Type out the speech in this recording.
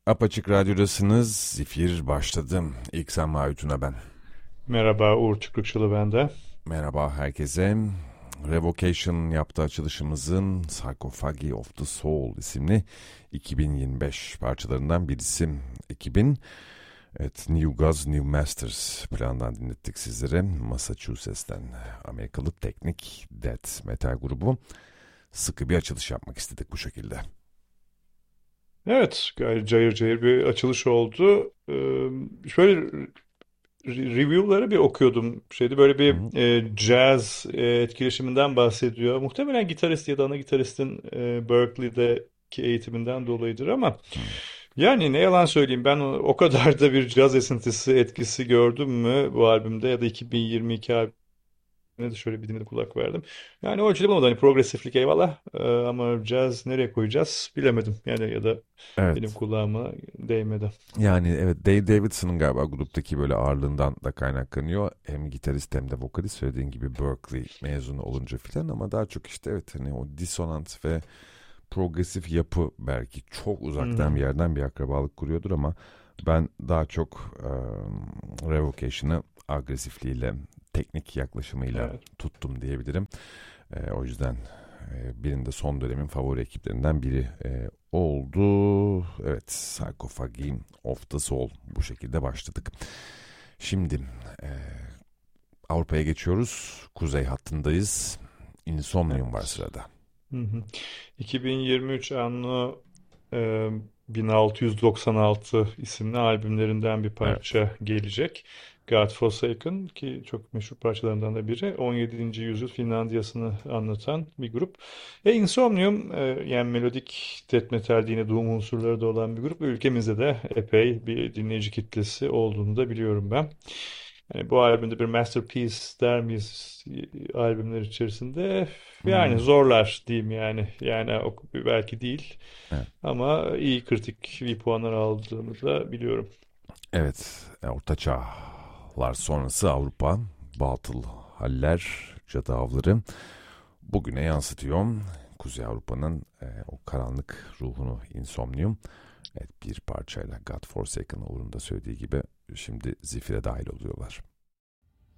Apaçık Radyo'dasınız. Zifir başladı. İksan Mahutuna ben. Merhaba, Uğur Çıkrıkçılı ben de. Merhaba herkese. Revocation yaptığı açılışımızın Sarcophagi of the Soul isimli 2025 parçalarından birisi. 2000, evet, New Gods, New Masters planından dinlettik sizlere. Massachusetts'ten Amerikalı teknik death metal grubu. Sıkı bir açılış yapmak istedik bu şekilde. Evet, gayet cayır cayır bir açılış oldu. Şöyle review'ları bir okuyordum. Böyle Hı bir hı. jazz etkileşiminden bahsediyor. Muhtemelen gitarist ya da ana gitaristin Berkeley'deki eğitiminden dolayıdır ama Hı. yani ne yalan söyleyeyim ben o kadar da bir caz esintisi etkisi gördüm mü bu albümde ya da 2022 ne de şöyle bir dinle kulak verdim. Yani o ölçüde bulamadım. Hani progresiflik eyvallah. Ama caz nereye koyacağız bilemedim. Yani ya da benim Evet. kulağıma değmedi. Yani evet, Dave Davidson'ın galiba gruptaki böyle ağırlığından da kaynaklanıyor. Hem gitarist hem de vokalist, söylediğin gibi Berkeley mezunu olunca filan, ama daha çok işte evet, hani o disonant ve progresif yapı belki çok uzaktan Hmm, bir yerden bir akrabalık kuruyordur, ama ben daha çok Revocation'ı agresifliğiyle, teknik yaklaşımıyla evet. tuttum diyebilirim. O yüzden birinin de son dönemin favori ekiplerinden biri oldu. Evet, Sarcophagi of the Soul, bu şekilde başladık. Şimdi e, Avrupa'ya geçiyoruz. Kuzey hattındayız. Insomnium var Evet. sırada. Hı hı. 2023 anno e, 1696 isimli albümlerinden bir Evet. parça gelecek. God Forsaken ki çok meşhur parçalarından da biri. 17. yüzyıl Finlandiya'sını anlatan bir grup. Insomnium yani melodik death metal yine doom unsurları da olan bir grup. Ülkemizde de epey bir dinleyici kitlesi olduğunu da biliyorum ben. Yani bu albümde bir masterpiece der miyiz albümler içerisinde? Yani Hmm, zorlar diyeyim yani. Yani belki değil evet. ama iyi kritik iyi puanlar aldığını da biliyorum. Evet. Orta Çağlar sonrası Avrupa, batıl haller, cadı avları bugüne yansıtıyor. Kuzey Avrupa'nın o karanlık ruhunu Insomnium. Evet, bir parçayla God Forsaken, Uğur'un da söylediği gibi şimdi zifire dahil oluyorlar.